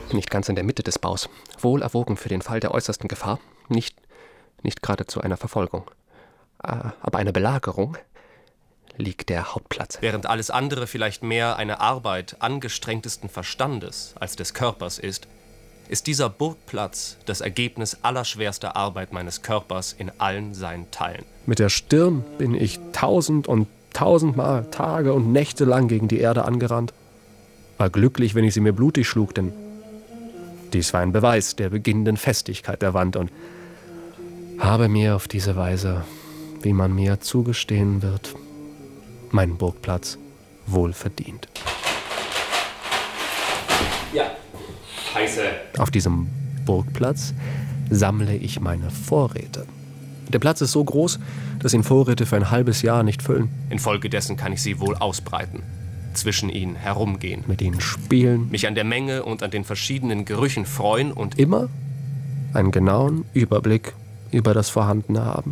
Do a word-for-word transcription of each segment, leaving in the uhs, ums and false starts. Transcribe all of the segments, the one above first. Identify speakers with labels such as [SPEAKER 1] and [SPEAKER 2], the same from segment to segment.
[SPEAKER 1] nicht ganz in der Mitte des Baus, wohl erwogen für den Fall der äußersten Gefahr, nicht, nicht geradezu einer Verfolgung, aber einer Belagerung, liegt der Hauptplatz.
[SPEAKER 2] Während alles andere vielleicht mehr eine Arbeit angestrengtesten Verstandes als des Körpers ist, ist dieser Burgplatz das Ergebnis allerschwerster Arbeit meines Körpers in allen seinen Teilen.
[SPEAKER 1] Mit der Stirn bin ich tausend und tausendmal Tage und Nächte lang gegen die Erde angerannt. War glücklich, wenn ich sie mir blutig schlug, denn dies war ein Beweis der beginnenden Festigkeit der Wand und habe mir auf diese Weise, wie man mir zugestehen wird, meinen Burgplatz wohl verdient.
[SPEAKER 2] Ja, heiße.
[SPEAKER 1] Auf diesem Burgplatz sammle ich meine Vorräte. Der Platz ist so groß, dass ihn Vorräte für ein halbes Jahr nicht füllen.
[SPEAKER 2] Infolgedessen kann ich sie wohl ausbreiten, zwischen ihnen herumgehen,
[SPEAKER 1] mit ihnen spielen,
[SPEAKER 2] mich an der Menge und an den verschiedenen Gerüchen freuen und
[SPEAKER 1] immer einen genauen Überblick über das Vorhandene haben.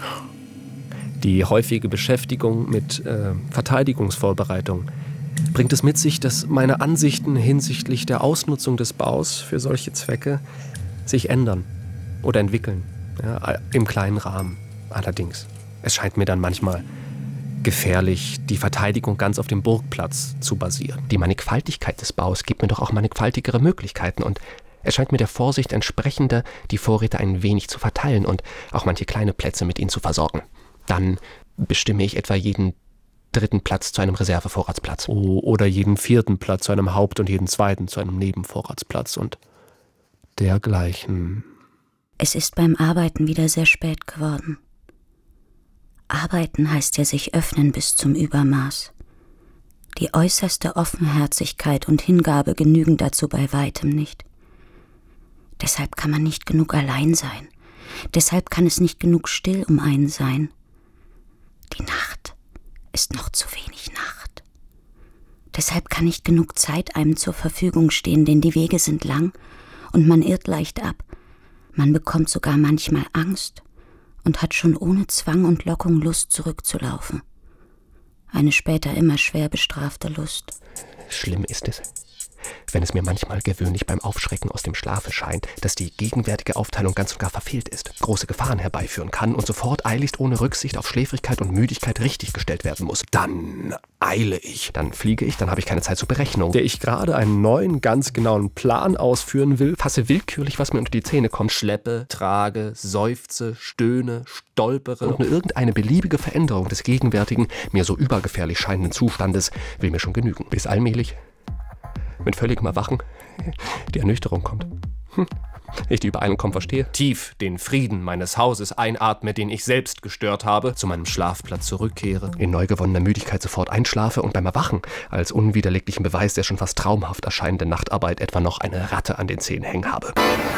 [SPEAKER 1] Die häufige Beschäftigung mit äh, Verteidigungsvorbereitungen bringt es mit sich, dass meine Ansichten hinsichtlich der Ausnutzung des Baus für solche Zwecke sich ändern oder entwickeln, ja, im kleinen Rahmen. Allerdings, es scheint mir dann manchmal gefährlich, die Verteidigung ganz auf dem Burgplatz zu basieren. Die Mannigfaltigkeit des Baus gibt mir doch auch mannigfaltigere Möglichkeiten und es scheint mir der Vorsicht entsprechender, die Vorräte ein wenig zu verteilen und auch manche kleine Plätze mit ihnen zu versorgen. Dann bestimme ich etwa jeden dritten Platz zu einem Reservevorratsplatz. Oh, oder jeden vierten Platz zu einem Haupt- und jeden zweiten zu einem Nebenvorratsplatz und dergleichen.
[SPEAKER 3] Es ist beim Arbeiten wieder sehr spät geworden. Arbeiten heißt ja sich öffnen bis zum Übermaß. Die äußerste Offenherzigkeit und Hingabe genügen dazu bei weitem nicht. Deshalb kann man nicht genug allein sein. Deshalb kann es nicht genug still um einen sein. Die Nacht ist noch zu wenig Nacht. Deshalb kann nicht genug Zeit einem zur Verfügung stehen, denn die Wege sind lang und man irrt leicht ab. Man bekommt sogar manchmal Angst und hat schon ohne Zwang und Lockung Lust, zurückzulaufen. Eine später immer schwer bestrafte Lust.
[SPEAKER 1] Schlimm ist es, wenn es mir manchmal gewöhnlich beim Aufschrecken aus dem Schlafe scheint, dass die gegenwärtige Aufteilung ganz und gar verfehlt ist, große Gefahren herbeiführen kann und sofort eiligst ohne Rücksicht auf Schläfrigkeit und Müdigkeit richtiggestellt werden muss. Dann eile ich, dann fliege ich, dann habe ich keine Zeit zur Berechnung. Der ich gerade einen neuen, ganz genauen Plan ausführen will, fasse willkürlich, was mir unter die Zähne kommt, schleppe, trage, seufze, stöhne, stolpere und nur irgendeine beliebige Veränderung des gegenwärtigen, mir so übergefährlich scheinenden Zustandes will mir schon genügen. Bis allmählich mit völligem Erwachen die Ernüchterung kommt. Hm. Ich die Übereilung kaum verstehe.
[SPEAKER 2] Tief den Frieden meines Hauses einatme, den ich selbst gestört habe,
[SPEAKER 1] zu meinem Schlafplatz zurückkehre, in neu gewonnener Müdigkeit sofort einschlafe und beim Erwachen als unwiderleglichen Beweis der schon fast traumhaft erscheinenden Nachtarbeit etwa noch eine Ratte an den Zähnen hängen habe.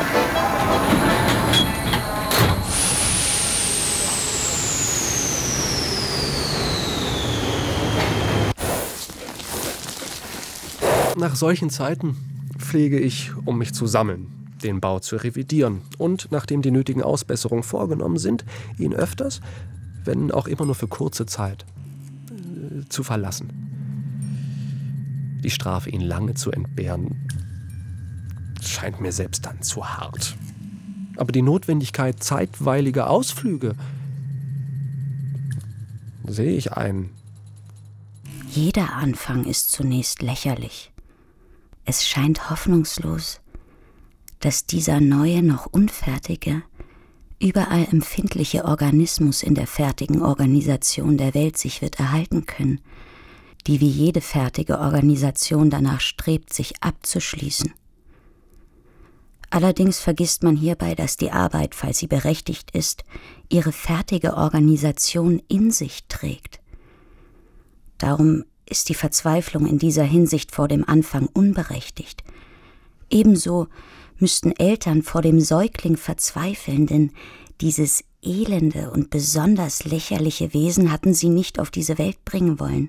[SPEAKER 1] Nach solchen Zeiten pflege ich, um mich zu sammeln, den Bau zu revidieren und, nachdem die nötigen Ausbesserungen vorgenommen sind, ihn öfters, wenn auch immer nur für kurze Zeit, äh, zu verlassen. Die Strafe, ihn lange zu entbehren, scheint mir selbst dann zu hart. Aber die Notwendigkeit zeitweiliger Ausflüge sehe ich ein.
[SPEAKER 3] Jeder Anfang ist zunächst lächerlich. Es scheint hoffnungslos, dass dieser neue, noch unfertige, überall empfindliche Organismus in der fertigen Organisation der Welt sich wird erhalten können, die wie jede fertige Organisation danach strebt, sich abzuschließen. Allerdings vergisst man hierbei, dass die Arbeit, falls sie berechtigt ist, ihre fertige Organisation in sich trägt. Darum ist die Verzweiflung in dieser Hinsicht vor dem Anfang unberechtigt. Ebenso müssten Eltern vor dem Säugling verzweifeln, denn dieses elende und besonders lächerliche Wesen hatten sie nicht auf diese Welt bringen wollen.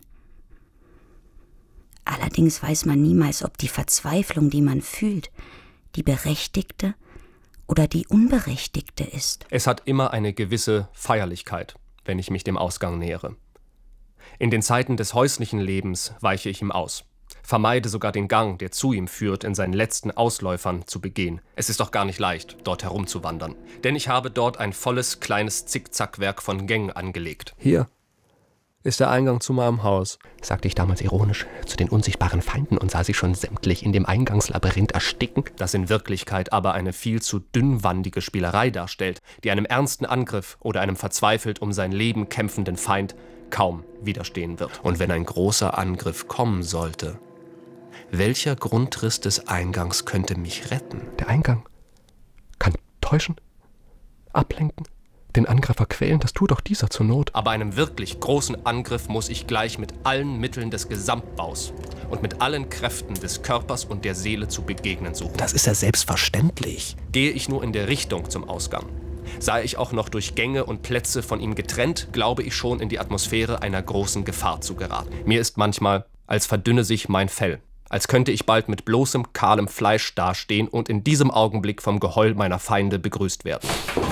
[SPEAKER 3] Allerdings weiß man niemals, ob die Verzweiflung, die man fühlt, die berechtigte oder die unberechtigte ist.
[SPEAKER 2] Es hat immer eine gewisse Feierlichkeit, wenn ich mich dem Ausgang nähere. In den Zeiten des häuslichen Lebens weiche ich ihm aus, vermeide sogar den Gang, der zu ihm führt, in seinen letzten Ausläufern zu begehen. Es ist doch gar nicht leicht, dort herumzuwandern. Denn ich habe dort ein volles, kleines Zickzackwerk von Gängen angelegt.
[SPEAKER 1] Hier ist der Eingang zu meinem Haus,
[SPEAKER 4] sagte ich damals ironisch zu den unsichtbaren Feinden und sah sie schon sämtlich in dem Eingangslabyrinth ersticken.
[SPEAKER 2] Das in Wirklichkeit aber eine viel zu dünnwandige Spielerei darstellt, die einem ernsten Angriff oder einem verzweifelt um sein Leben kämpfenden Feind kaum widerstehen wird.
[SPEAKER 1] Und wenn ein großer Angriff kommen sollte, welcher Grundriss des Eingangs könnte mich retten?
[SPEAKER 4] Der Eingang kann täuschen, ablenken, den Angreifer quälen, das tut auch dieser zur Not.
[SPEAKER 2] Aber einem wirklich großen Angriff muss ich gleich mit allen Mitteln des Gesamtbaus und mit allen Kräften des Körpers und der Seele zu begegnen suchen.
[SPEAKER 1] Das ist ja selbstverständlich.
[SPEAKER 2] Gehe ich nur in der Richtung zum Ausgang, sei ich auch noch durch Gänge und Plätze von ihm getrennt, glaube ich schon in die Atmosphäre einer großen Gefahr zu geraten. Mir ist manchmal, als verdünne sich mein Fell, als könnte ich bald mit bloßem, kahlem Fleisch dastehen und in diesem Augenblick vom Geheul meiner Feinde begrüßt werden.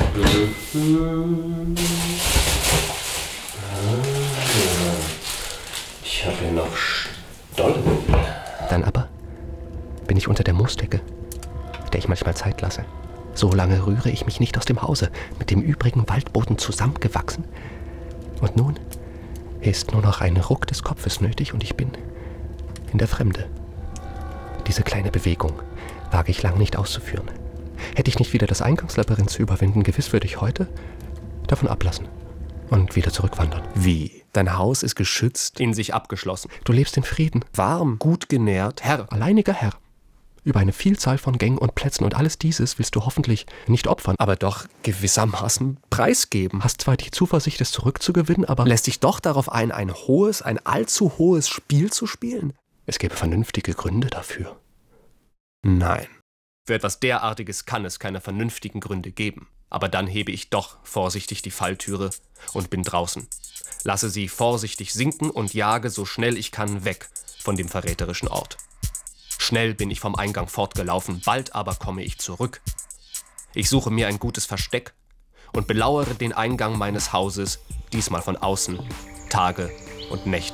[SPEAKER 1] Ich habe hier noch Stollen.
[SPEAKER 4] Dann aber bin ich unter der Moosdecke, der ich manchmal Zeit lasse. So lange rühre ich mich nicht aus dem Hause, mit dem übrigen Waldboden zusammengewachsen. Und nun ist nur noch ein Ruck des Kopfes nötig und ich bin in der Fremde. Diese kleine Bewegung wage ich lang nicht auszuführen. Hätte ich nicht wieder das Eingangslabyrinth zu überwinden, gewiss würde ich heute davon ablassen und wieder zurückwandern.
[SPEAKER 1] Wie? Dein Haus ist geschützt?
[SPEAKER 2] In sich abgeschlossen.
[SPEAKER 4] Du lebst in Frieden.
[SPEAKER 1] Warm, gut genährt.
[SPEAKER 4] Herr, alleiniger Herr. Über eine Vielzahl von Gängen und Plätzen und alles dieses willst du hoffentlich nicht opfern,
[SPEAKER 1] aber doch gewissermaßen preisgeben.
[SPEAKER 4] Hast zwar die Zuversicht, es zurückzugewinnen, aber
[SPEAKER 1] lässt dich doch darauf ein, ein hohes, ein allzu hohes Spiel zu spielen?
[SPEAKER 4] Es gäbe vernünftige Gründe dafür.
[SPEAKER 1] Nein.
[SPEAKER 2] Für etwas derartiges kann es keine vernünftigen Gründe geben. Aber dann hebe ich doch vorsichtig die Falltüre und bin draußen. Lasse sie vorsichtig sinken und jage so schnell ich kann weg von dem verräterischen Ort. Schnell bin ich vom Eingang fortgelaufen, bald aber komme ich zurück. Ich suche mir ein gutes Versteck und belauere den Eingang meines Hauses, diesmal von außen, Tage und Nächte.